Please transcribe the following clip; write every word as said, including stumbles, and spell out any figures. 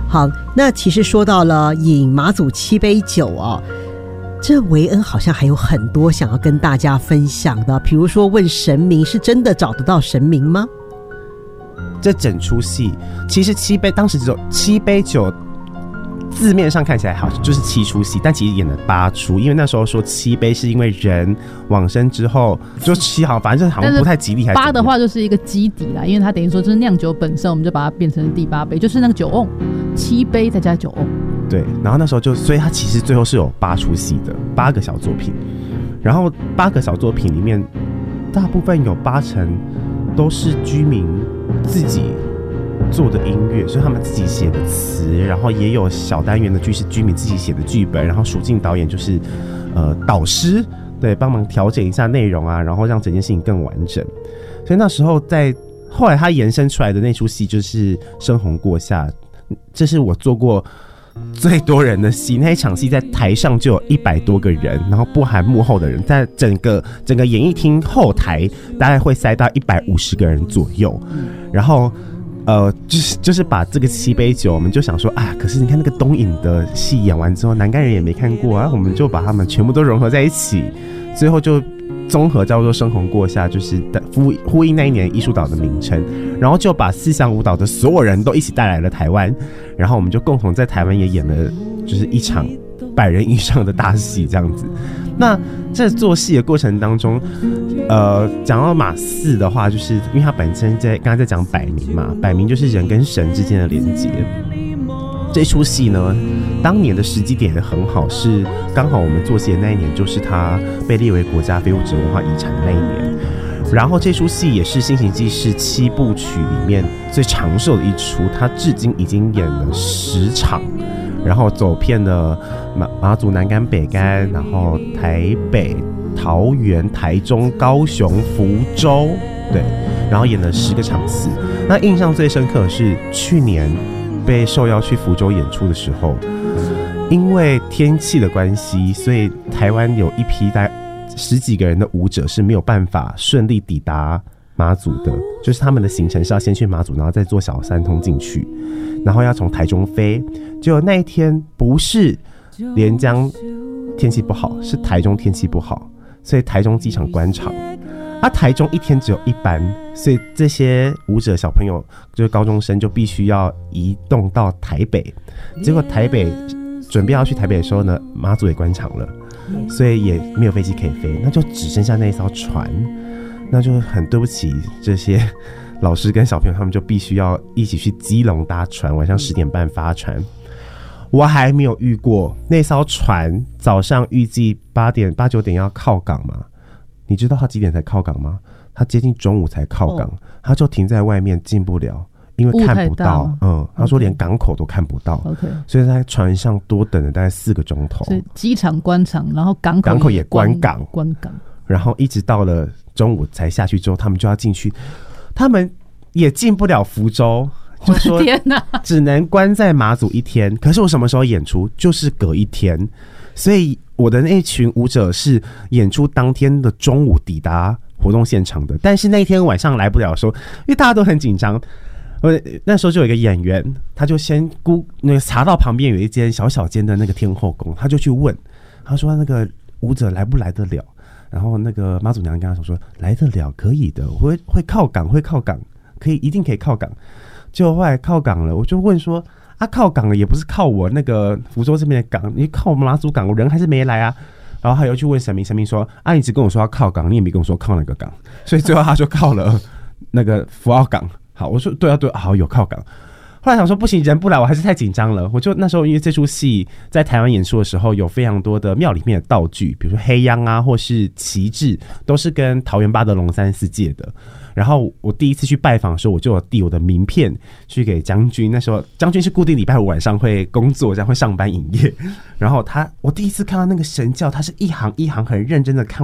好，那其实说到了饮马祖七杯酒哦，这维恩好像还有很多想要跟大家分享的，比如说问神明，是真的找得到神明吗？ 这整出戏其实七杯，当时只有七杯酒，字面上看起来好就是七出戏，但其实演了八出，因为那时候说七杯是因为人往生之后就七，好反正好像不太吉利，还是八的话就是一个基底啦，因为它等于说就是酿酒本身，我们就把它变成第八杯，就是那个酒瓮，七杯再加酒瓮。对， 然后那时候就，所以它其实最后是有八出戏的，八个小作品，然后八个小作品里面，大部分有八成都是居民自己做的音乐，所以他们自己写的词，然后也有小单元的剧是居民自己写的剧本，然后蜀静导演就是呃导师，对，帮忙调整一下内容啊，然后让整件事情更完整。所以那时候在后来他延伸出来的那出戏就是《深红过夏》，这是我做过最多人的戏，那一场戏在台上就有一百多个人，然后不含幕后的人，在整个整个演艺厅后台大概会塞到一百五十个人左右，然后呃，就是就是把这个七杯酒，我们就想说啊，可是你看那个东影的戏演完之后，南干人也没看过啊，我们就把他们全部都融合在一起，最后就综合叫做深红过夏，就是呼呼应那一年艺术岛的名称，然后就把四项舞蹈的所有人都一起带来了台湾，然后我们就共同在台湾也演了就是一场百人以上的大戏这样子。那在做戏的过程当中，呃，讲到马四的话，就是因为他本身在刚才在讲百名嘛，百名就是人跟神之间的连接。这出戏呢，当年的时机点也很好，是刚好我们做戏的那一年，就是它被列为国家非物质文化遗产的那一年。然后这出戏也是《新行记事》七部曲里面最长寿的一出，它至今已经演了十场，然后走遍了马马祖南竿北竿，然后台北、桃园、台中、高雄、福州，对，然后演了十个场次。那印象最深刻的是去年被受邀去福州演出的时候，因为天气的关系，所以台湾有一批大概十几个人的舞者是没有办法顺利抵达马祖的，就是他们的行程是要先去马祖，然后再坐小三通进去，然后要从台中飞。结果那一天不是连江天气不好，是台中天气不好，所以台中机场关场。啊，台中一天只有一班，所以这些舞者小朋友就是高中生就必须要移动到台北。结果台北准备要去台北的时候呢，马祖也关场了，所以也没有飞机可以飞，那就只剩下那一艘船。那就很对不起这些老师跟小朋友，他们就必须要一起去基隆搭船，晚上十点半发船。我还没有遇过那艘船早上预计八点八九点要靠港嘛？你知道他几点才靠港吗？他接近中午才靠港，他就停在外面进不了，因为看不到。嗯，他说连港口都看不到。OK， 所以在船上多等了大概四个钟头。所以机场关场，然后港口港口也关港， 关港， 然后一直到了中午才下去之后，他们就要进去，他们也进不了福州。就说只能关在马祖一天，可是我什么时候演出就是隔一天，所以我的那一群舞者是演出当天的中午抵达活动现场的，但是那天晚上来不了的时候，因为大家都很紧张，那时候就有一个演员，他就先估那个查到旁边有一间小小间的那个天后宫，他就去问，他说那个舞者来不来得了，然后那个妈祖娘跟他说来得了，可以的，会会靠港，会靠港，可以一定可以靠港。就后来靠港了，我就问说啊，靠港了也不是靠我那个福州这边的港，你靠我们马祖港，我人还是没来啊。然后他又去问神明，神明说啊，你只跟我说要靠港，你也没跟我说靠那个港，所以最后他就靠了那个福澳港。好，我说对啊对啊，好有靠港。后来想说不行，人不来，我还是太紧张了。我就那时候因为这出戏在台湾演出的时候，有非常多的庙里面的道具，比如说黑央啊，或是旗帜，都是跟桃园八德龙三寺借的。然后我第一次去拜访的时候，我就有递我的名片去给将军。那时候将军是固定礼拜五晚上会工作，这样会上班营业。然后他，我第一次看到那个神教，他是一行一行很认真的看